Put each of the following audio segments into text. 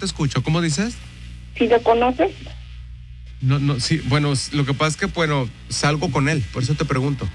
te escucho. ¿Cómo dices? ¿Sí lo conoces? No, sí, bueno, lo que pasa es que, bueno, salgo con él, por eso te pregunto.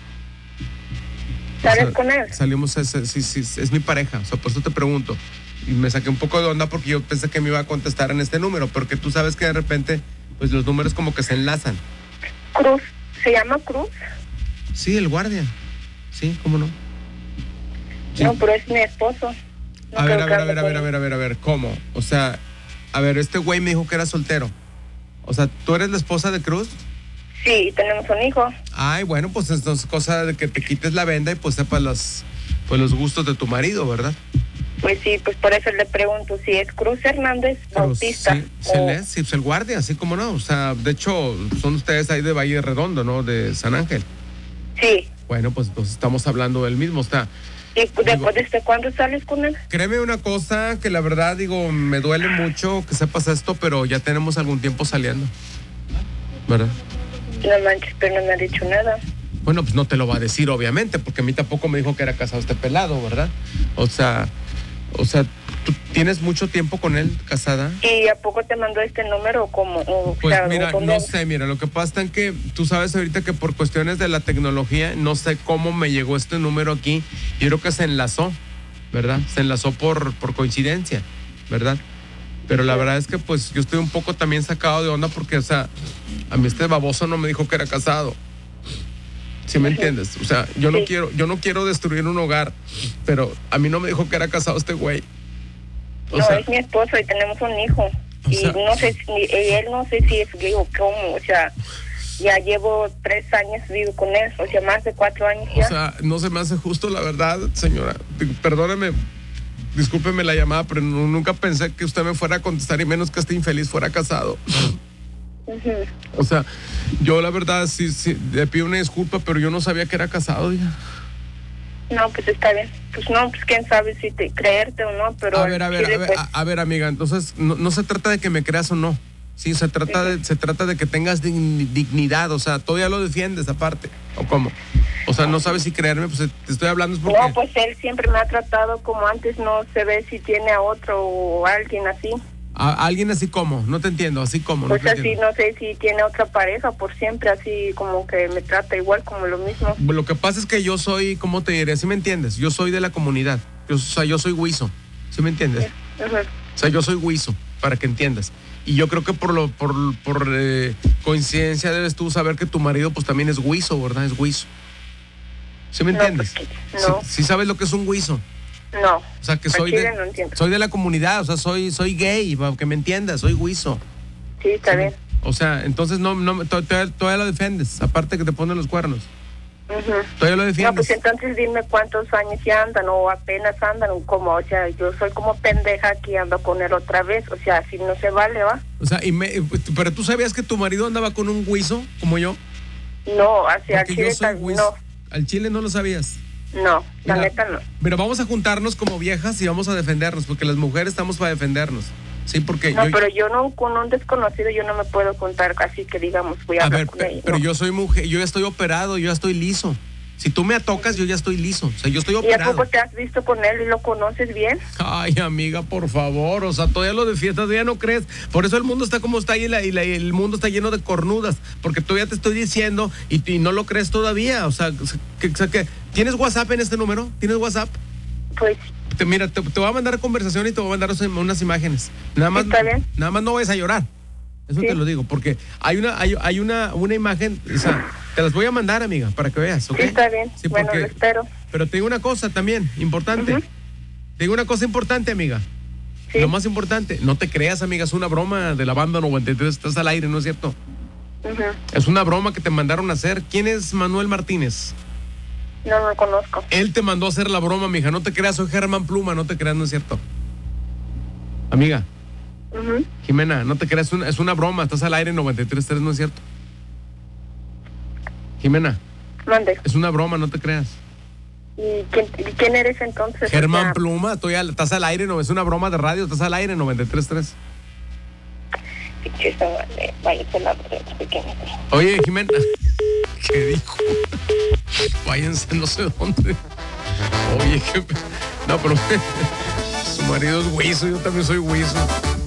¿Sales con él? Salimos, sí, es mi pareja, o sea, por eso te pregunto. Y me saqué un poco de onda porque yo pensé que me iba a contestar en este número, porque tú sabes que de repente, pues los números como que se enlazan. Cruz, ¿se llama Cruz? Sí, el guardia. Sí, ¿cómo no? Sí. No, pero es mi esposo. No A ver, creo que ¿cómo? O sea, a ver, este güey me dijo que era soltero. O sea, ¿tú eres la esposa de Cruz? Sí, tenemos un hijo. Ay, bueno, pues entonces cosa de que te quites la venda y pues sepas los gustos de tu marido, ¿verdad? Pues sí, pues por eso le pregunto si es Cruz Hernández Bautista. Sí, sí, pues el guardia, así como no. O sea, de hecho, son ustedes ahí de Valle Redondo, ¿no? De San Ángel. Sí. Bueno, pues estamos hablando del mismo, está. ¿Y desde cuándo sales con él? Créeme una cosa que la verdad, digo, me duele mucho que sepas esto, pero ya tenemos algún tiempo saliendo, ¿verdad? No manches, pero no me ha dicho nada. Bueno, pues no te lo va a decir, obviamente, porque a mí tampoco me dijo que era casado este pelado, ¿verdad? O sea, ¿tú tienes mucho tiempo con él, casada? ¿Y a poco te mandó este número como? Pues mira, no sé, mira, lo que pasa es que tú sabes ahorita que por cuestiones de la tecnología, no sé cómo me llegó este número aquí, yo creo que se enlazó, ¿verdad? Se enlazó por coincidencia, ¿verdad? Pero la verdad es que pues yo estoy un poco también sacado de onda porque, o sea, a mí este baboso no me dijo que era casado. ¿Sí me entiendes? O sea, yo no quiero destruir un hogar, pero a mí no me dijo que era casado este güey. No, es mi esposo y tenemos un hijo. Y no sé él no sé si es gay o cómo, o sea, ya llevo 3 años vivo con él, o sea, más de 4 años ya. O sea, no se me hace justo, la verdad, señora. Perdóneme, discúlpeme la llamada, pero nunca pensé que usted me fuera a contestar y menos que este infeliz fuera casado. O sea, yo la verdad sí le pido una disculpa, pero yo no sabía que era casado ya. No, pues está bien. Pues no, pues quién sabe si creerte o no, pero... A ver, amiga, entonces no se trata de que me creas o no. Sí, se trata de que tengas dignidad, o sea, todavía lo defiendes aparte, ¿o cómo? O sea, no sabes si creerme, pues te estoy hablando es porque... No, pues él siempre me ha tratado como antes, no se ve si tiene a otro o a alguien así. ¿A alguien así como? No te entiendo, así como. Pues no así, no sé si tiene otra pareja, por siempre así como que me trata igual como lo mismo. Lo que pasa es que yo soy, ¿cómo te diré? ¿Sí me entiendes? Yo soy de la comunidad, yo soy huizo, ¿sí me entiendes? O sea, yo soy huizo, para que entiendas. Y yo creo que por coincidencia debes tú saber que tu marido pues también es huizo, ¿verdad? Es huizo. ¿Sí me entiendes? Pues, no. ¿Sí sabes lo que es un huizo? No. O sea, que soy de la comunidad, o sea, soy gay, para que me entiendas, soy huizo. Sí, está bien. O sea, entonces todavía lo defendes, aparte que te ponen los cuernos. Todavía lo defiendes. No, pues entonces dime cuántos años ya andan o apenas andan o como, o sea, yo soy como pendeja aquí ando con él otra vez, o sea, si no se vale, ¿va? O sea, pero tú sabías que tu marido andaba con un huizo como yo. No, hacia el Chile no. Al Chile no lo sabías. No, la neta no. Pero vamos a juntarnos como viejas y vamos a defendernos, porque las mujeres estamos para defendernos. Sí, porque no, pero yo no, con un desconocido yo no me puedo juntar, así que digamos, voy a hablar con ella. Pero yo soy mujer, yo ya estoy operado, yo ya estoy liso. Si tú me tocas, yo ya estoy liso. O sea, yo estoy operado. ¿Y a poco te has visto con él y lo conoces bien? Ay, amiga, por favor. O sea, todavía lo defiendes, todavía no crees. Por eso el mundo está como está y el mundo está lleno de cornudas. Porque todavía te estoy diciendo y no lo crees todavía. O sea, que ¿tienes WhatsApp en este número? ¿Tienes WhatsApp? Pues... Mira, te voy a mandar conversación y te voy a mandar unas imágenes. Nada más, ¿está bien? Nada más no vayas a llorar. Eso te lo digo, porque hay una imagen, o sea, te las voy a mandar, amiga, para que veas, ¿ok? Sí, está bien. Sí, bueno, lo espero. Pero te digo una cosa también, importante. Te digo una cosa importante, amiga. Sí. Lo más importante, no te creas, amiga, es una broma de la banda 93, estás al aire, ¿no es cierto? Es una broma que te mandaron a hacer. ¿Quién es Manuel Martínez? No lo conozco. Él te mandó a hacer la broma, mija, no te creas, soy Germán Pluma, no te creas, no es cierto. Amiga. Jimena, no te creas, es una broma, estás al aire en 93.3, ¿no es cierto? Jimena. Mande. Es una broma, no te creas. ¿Y quién eres entonces? Germán Pluma, estás al aire, no, es una broma de radio, estás al aire en 93.3. Oye, Jimena, ¿qué dijo? Váyanse no sé dónde. Oye, no, pero su marido es huizo, yo también soy huizo.